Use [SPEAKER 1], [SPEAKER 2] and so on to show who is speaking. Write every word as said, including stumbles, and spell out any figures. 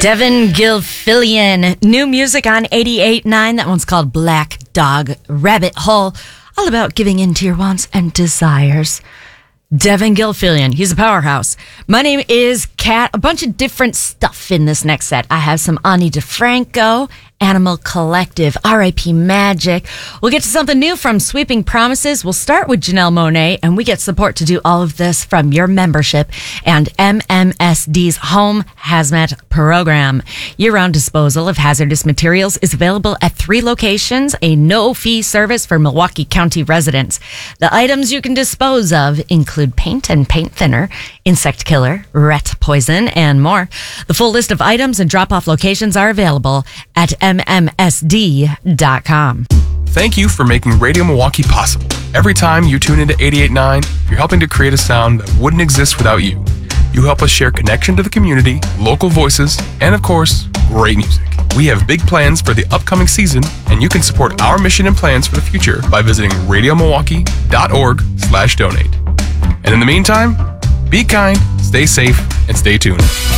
[SPEAKER 1] Devin Gilfillian, new music on eighty-eight point nine. That one's called Black Dog Rabbit Hole, all about giving in to your wants and desires. Devin Gilfillian, he's a powerhouse. My name is Kat. A bunch of different stuff in this next set. I have some Ani DeFranco, Animal Collective, R I P Magic. We'll get to something new from Sweeping Promises. We'll start with Janelle Monáe, and we get support to do all of this from your membership and M M S D's Home Hazmat Program. Year-round disposal of hazardous materials is available at three locations, a no-fee service for Milwaukee County residents. The items you can dispose of include paint and paint thinner, insect killer, rat poison, and more. The full list of items and drop-off locations are available at M M S D dot com.
[SPEAKER 2] Thank you for making Radio Milwaukee possible. Every time you tune into eighty-eight point nine, you're helping to create a sound that wouldn't exist without you. You help us share connection to the community, local voices, and of course, great music. We have big plans for the upcoming season, and you can support our mission and plans for the future by visiting radio milwaukee dot org slash donate. And in the meantime, be kind, stay safe, and stay tuned.